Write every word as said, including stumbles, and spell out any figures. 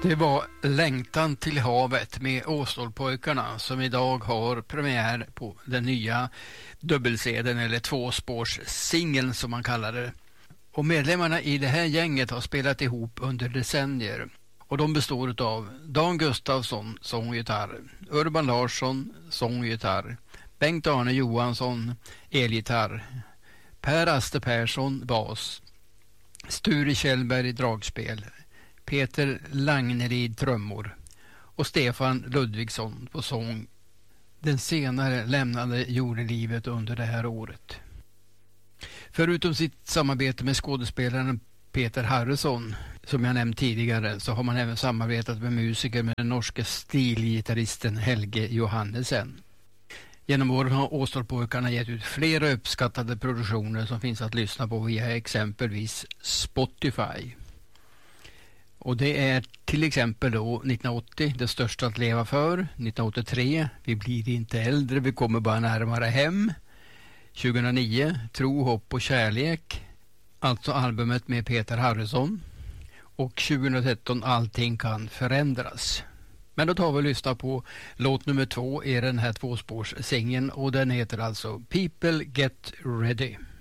Det var Längtan till havet med Åstolpojkarna som idag har premiär på den nya dubbelsedeln eller tvåspårssingeln som man kallar det. Och medlemmarna i det här gänget har spelat ihop under decennier. Och de består av Dan Gustafsson, sång och gitarr, Urban Larsson, sång och gitarr, Bengt-Arne Johansson, elgitarr, Per Aster Persson, bas, Sture Kjellberg, dragspel, Peter Langnerid, trummor och Stefan Ludvigsson på sång. Den senare lämnade jordelivet under det här året. Förutom sitt samarbete med skådespelaren Peter Harrison, som jag nämnt tidigare, så har man även samarbetat med musiker med den norska stilgitarristen Helge Johannesen. Genom åren har Åstolpojkarna gett ut flera uppskattade produktioner som finns att lyssna på via exempelvis Spotify. Och det är till exempel då nittonhundraåttio, Det största att leva för, nittonhundraåttiotre, Vi blir inte äldre, vi kommer bara närmare hem, tjugohundranio, Tro, hopp och kärlek, alltså albumet med Peter Harrison, och tjugohundratretton, Allting kan förändras. Men då tar vi och lyssnar på låt nummer två i den här tvåspårssingen och den heter alltså People Get Ready.